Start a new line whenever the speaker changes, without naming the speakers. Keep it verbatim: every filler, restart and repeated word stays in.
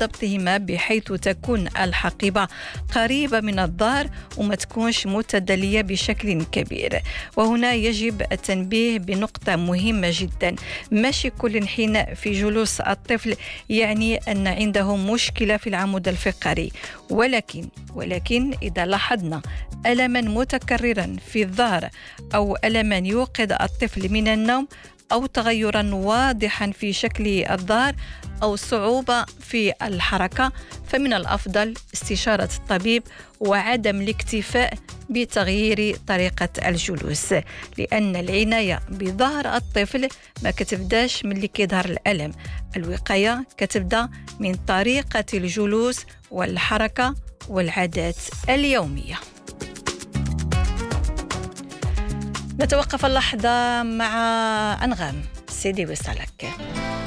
وضبطهما بحيث تكون الحقيبة قريبة من الظهر وما تكونش متدلية بشكل كبير. وهنا يجب التنبيه بنقطة مهمة جدا، ماشي كل انحناء في جلوس الطفل يعني أن عنده مشكلة في العمود الفقري، ولكن ولكن إذا لاحظنا ألما متكررا في الظهر أو ألما يوقظ الطفل من النوم أو تغيرا واضحا في شكل الظهر أو صعوبة في الحركة، فمن الأفضل استشارة الطبيب وعدم الاكتفاء بتغيير طريقة الجلوس، لأن العناية بظهر الطفل ما كتبداش من اللي كيظهر الألم. الوقاية كتبدا من طريقة الجلوس والحركة والعادات اليومية. نتوقف اللحظة مع أنغام سيدي وصلك.